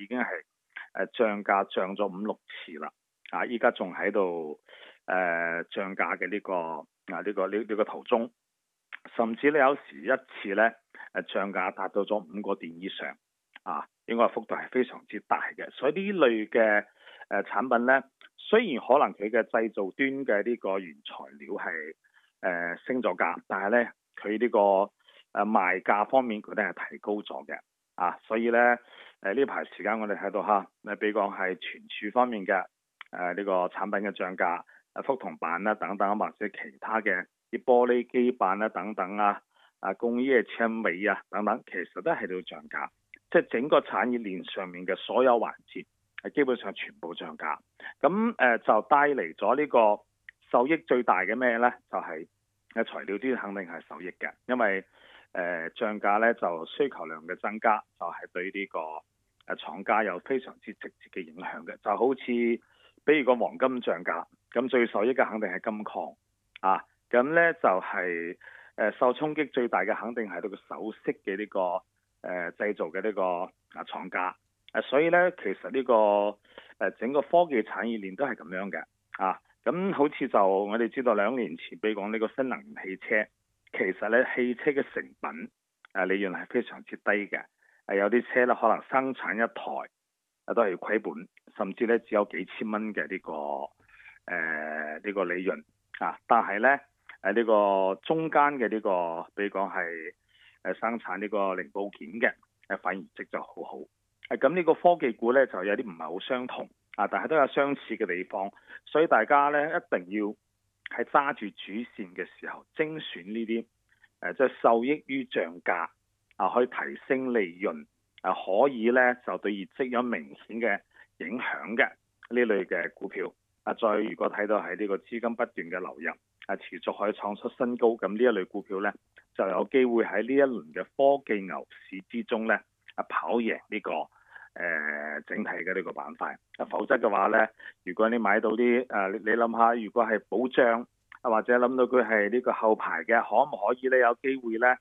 經係漲價漲咗5、6次啦，依家仲喺度漲價嘅呢個途中，甚至咧有時一次咧漲價達到咗5個點以上，應該幅度係非常之大嘅。所以呢類嘅產品咧，雖然可能佢嘅製造端嘅呢個原材料係升咗價，但係咧佢呢個賣價方面佢都係提高咗嘅，所以咧呢排時間我哋睇到比如講係存儲方面嘅呢個產品嘅漲價，覆銅板啦等等，或者其他嘅啲玻璃基板啦等等工業纖維等等，其實都係喺度漲價，即係整個產業鏈上面嘅所有環節基本上全部漲價。咁就帶嚟咗呢個受益最大嘅咩呢？就係材料端肯定係受益嘅，因為漲價呢就需求量嘅增加，就係對呢個廠家有非常之直接嘅影響嘅。就好似比如個黃金漲價，咁最受益嘅肯定係金礦咁呢就係受衝擊最大嘅肯定係呢個首飾嘅呢個製造嘅呢個廠家。所以呢，其實呢個整個科技產業鏈都係咁樣嘅咁好似就我哋知道2年前，比如講呢個新能源汽車，其實呢汽車嘅成品利潤係非常之低嘅，有啲車呢可能生產一台都係要虧本，甚至呢只有幾千蚊嘅呢個利潤但係呢呢個中間嘅呢個，比如講係生產呢個零部件嘅反而業績就好好。咁呢個科技股呢，就有啲唔係好相同但係都有相似嘅地方，所以大家呢，一定要係揸住主線嘅時候精選呢啲即係受益於漲價可以提升利潤可以呢就對業績有明顯嘅影響嘅呢類嘅股票再如果睇到係呢個資金不斷嘅流入持續可以創出新高，咁呢一類股票呢，就有機會喺呢一輪嘅科技牛市之中呢，跑贏呢個整體嘅呢個板塊。否則嘅話呢，如果你買到啲你諗下，如果係保障或者諗到佢係呢個後排嘅，可唔可以呢？有機會呢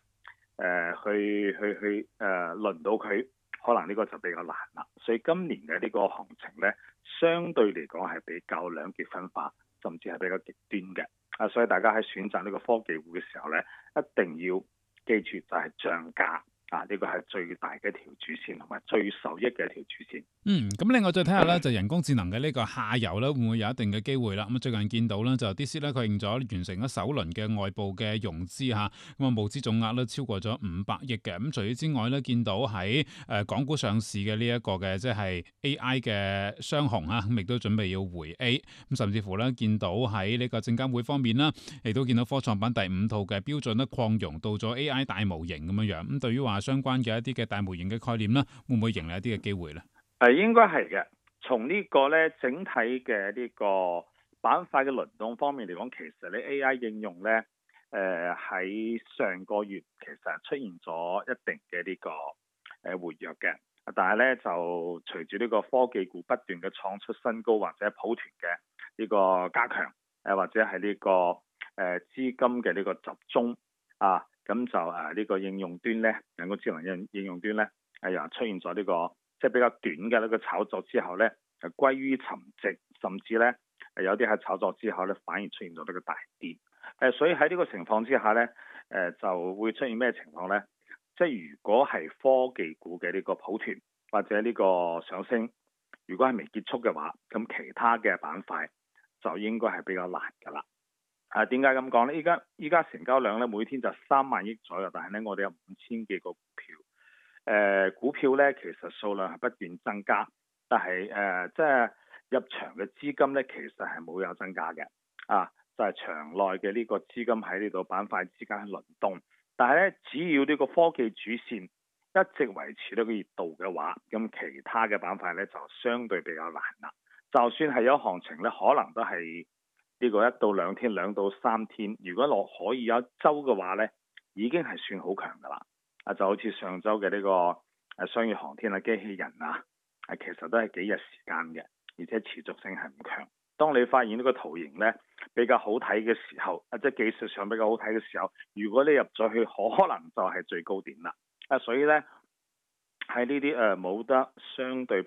去輪到佢？可能呢個就比較難啦。所以今年嘅呢個行情呢，相對嚟講係比較兩極分化，甚至係比較極端嘅。所以大家喺選擇呢個科技股嘅時候呢，一定要記住就係漲價呢個係最大嘅一條主線，同埋最受益嘅一條主線。 咁另外再睇下咧，就人工智能嘅呢個下游咧，會唔會有一定嘅機會啦？咁最近見到咧，就 DeepSeek 咧，佢認咗完成咗首輪嘅外部嘅融資嚇，咁募資總額咧超過咗500億嘅。咁除此之外咧，見到喺港股上市嘅呢一個嘅即係 AI 嘅雙雄咁亦都準備要回 A。咁甚至乎咧，見到喺呢個證監會方面啦，亦都見到科創板第5套嘅標準咧擴容到咗 AI 大模型咁樣。咁對於話相關嘅一啲嘅大模型嘅概念咧，會唔會迎嚟一啲嘅機會咧？ 應該係嘅。從呢個咧整體嘅呢個板塊嘅輪動方面嚟講，其實咧 AI 應用咧喺上個月其實出現咗一定嘅呢個活躍嘅，但係咧就隨住呢個科技股不斷嘅創出新高，或者抱團嘅呢個加強或者係呢個資金嘅呢個集中咁就呢個應用端咧，人工智能應用端咧又出現咗呢個即係比較短嘅呢個炒作之後咧，歸於沉寂，甚至咧有啲喺炒作之後咧反而出現咗呢個大跌。所以喺呢個情況之下咧，就會出現咩情況咧？即係如果係科技股嘅呢個抱團或者呢個上升，如果係未結束嘅話，咁其他嘅板塊就應該係比較難㗎啦。點解咁講咧？依家成交量咧每天就3萬億左右，但係咧我哋有5000幾個股票。股票咧其實數量係不斷增加，但係即係入場嘅資金咧其實係冇有增加嘅。就係場內嘅呢個資金喺呢度板塊之間輪動，但係咧只要呢個科技主線一直維持呢個熱度嘅話，咁其他嘅板塊咧就相對比較難啦。就算係有行情咧，可能都係呢個1到2天、2到3天。如果可以有一周嘅話咧，已經係算好強噶啦。就好似上周嘅呢個商業航天機器人其實都係幾日時間嘅，而且持續性係唔強。當你發現呢個圖形咧比較好睇嘅時候，即係技術上比較好睇嘅時候，如果你入咗去，可能就係最高點啦。所以咧喺呢啲冇得相對